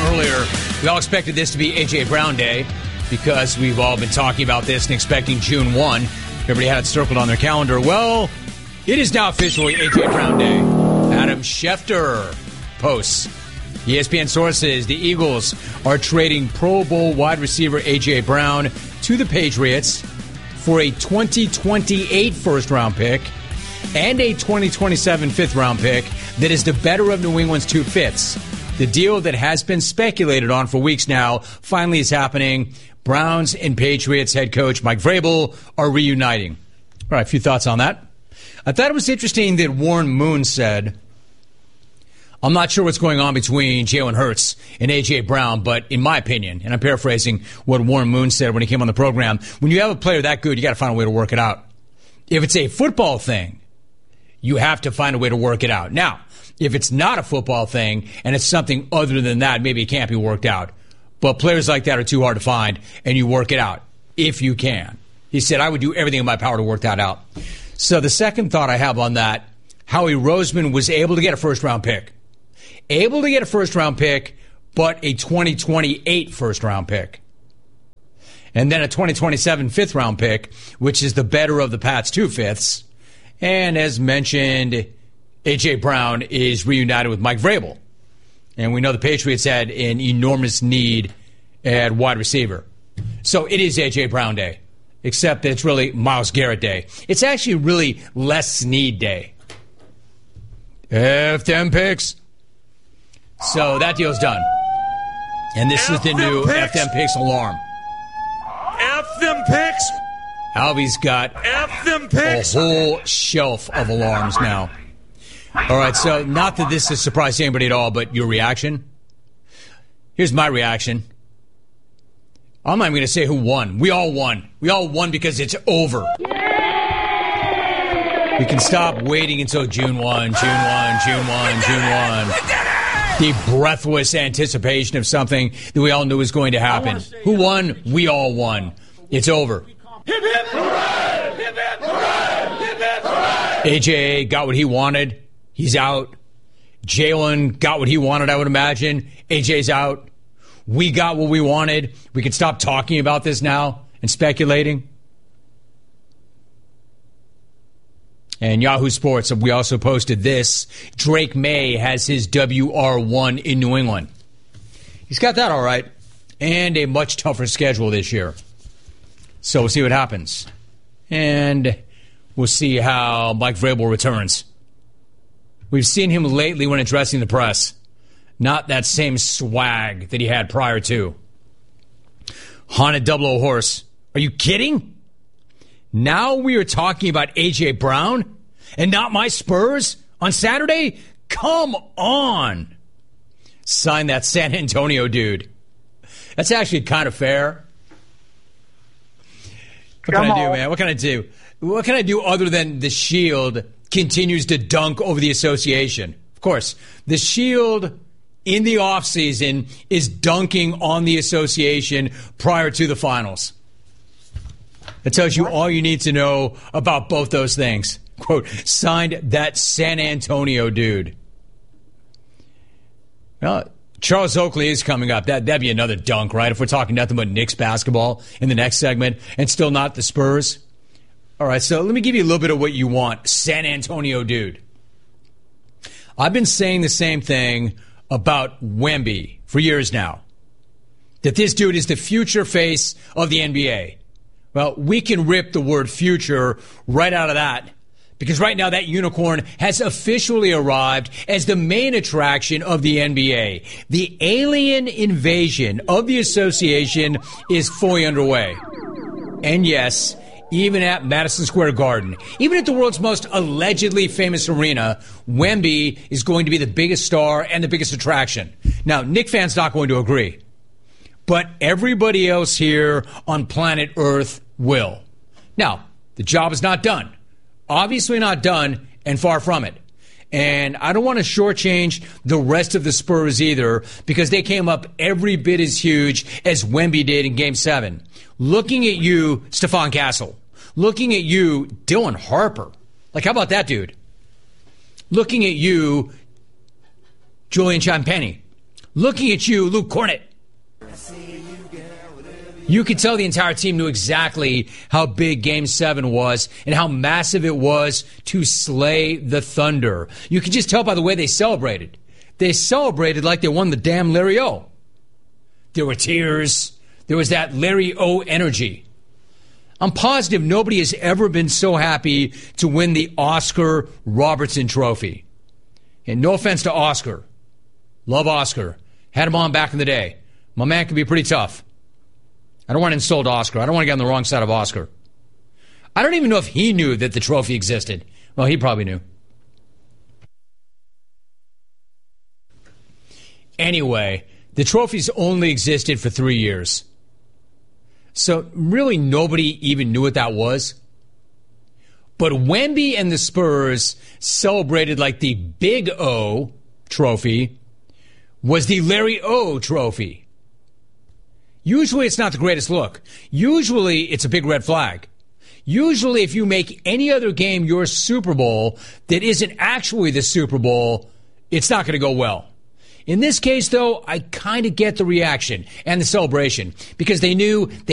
earlier, we all expected this to be A.J. Brown Day because we've all been talking about this and expecting June 1. Everybody had it circled on their calendar. Well, it is now officially A.J. Brown Day. Adam Schefter posts. ESPN sources, the Eagles are trading Pro Bowl wide receiver A.J. Brown to the Patriots for a 2028 first-round pick and a 2027 fifth-round pick that is the better of New England's two fifths. The deal that has been speculated on for weeks now finally is happening. Browns and Patriots head coach Mike Vrabel are reuniting. All right, a few thoughts on that. I thought it was interesting that Warren Moon said, I'm not sure what's going on between Jalen Hurts and A.J. Brown, but in my opinion, and I'm paraphrasing what Warren Moon said when he came on the program, when you have a player that good, you got to find a way to work it out. If it's a football thing, you have to find a way to work it out. Now, if it's not a football thing and it's something other than that, maybe it can't be worked out. But players like that are too hard to find, and you work it out if you can. He said, I would do everything in my power to work that out. So the second thought I have on that, Howie Roseman was able to get a first-round pick. Able to get a first-round pick, but a 2028 first-round pick. And then a 2027 fifth-round pick, which is the better of the Pats' two fifths. And as mentioned, A.J. Brown is reunited with Mike Vrabel. And we know the Patriots had an enormous need at wide receiver. So it is A.J. Brown Day, except that it's really Myles Garrett Day. It's actually really Les Snead Day. F them picks. So that deal's done. And this is the new F them picks alarm. F them picks. Albie's got F them picks. A whole shelf of alarms now. All right, so not that this has surprised anybody at all, but your reaction? Here's my reaction. I'm not even going to say who won. We all won. We all won because it's over. We can stop waiting until June 1, June 1, June 1, June 1. The breathless anticipation of something that we all knew was going to happen. Who won? We all won. It's over. Hip, hip, hooray! Hip, hip, hooray! Hip, hip, hooray! AJ got what he wanted. He's out. Jalen got what he wanted, I would imagine. AJ's out. We got what we wanted. We can stop talking about this now and speculating. And Yahoo Sports, we also posted this. Drake May has his WR1 in New England. He's got that all right. And a much tougher schedule this year. So we'll see what happens. And we'll see how Mike Vrabel returns. We've seen him lately when addressing the press. Not that same swag that he had prior to. Haunted Double O Horse. Are you kidding? Now we are talking about A.J. Brown and not my Spurs on Saturday? Come on. Sign that San Antonio dude. That's actually kind of fair. What can I do, man? What can I do? What can I do other than the Shield continues to dunk over the association? Of course, the Shield in the offseason is dunking on the association prior to the finals. That tells you all you need to know about both those things. Quote, signed that San Antonio dude. Well, Charles Oakley is coming up. That'd be another dunk, right? If we're talking nothing but Knicks basketball in the next segment and still not the Spurs. All right, so let me give you a little bit of what you want. San Antonio dude. I've been saying the same thing about Wemby for years now. That this dude is the future face of the NBA. Well, we can rip the word future right out of that because right now that unicorn has officially arrived as the main attraction of the NBA. The alien invasion of the association is fully underway. And yes, even at Madison Square Garden, even at the world's most allegedly famous arena, Wemby is going to be the biggest star and the biggest attraction. Now, Knicks fans not going to agree. But everybody else here on planet Earth will. Now, the job is not done. Obviously not done and far from it. And I don't want to shortchange the rest of the Spurs either because they came up every bit as huge as Wemby did in Game 7. Looking at you, Stephon Castle. Looking at you, Dylan Harper. Like, how about that dude? Looking at you, Julian Champagny. Looking at you, Luke Cornett. You could tell the entire team knew exactly how big Game 7 was and how massive it was to slay the Thunder. You could just tell by the way they celebrated. They celebrated like they won the damn Larry O. There were tears. There was that Larry O energy. I'm positive nobody has ever been so happy to win the Oscar Robertson Trophy. And no offense to Oscar. Love Oscar. Had him on back in the day. My man can be pretty tough. I don't want to insult Oscar. I don't want to get on the wrong side of Oscar. I don't even know if he knew that the trophy existed. Well, he probably knew. Anyway, the trophies only existed for 3 years. So really nobody even knew what that was. But Wemby and the Spurs celebrated like the Big O trophy was the Larry O trophy. Usually it's not the greatest look. Usually it's a big red flag. Usually if you make any other game your Super Bowl that isn't actually the Super Bowl, it's not going to go well. In this case, though, I kind of get the reaction and the celebration because they knew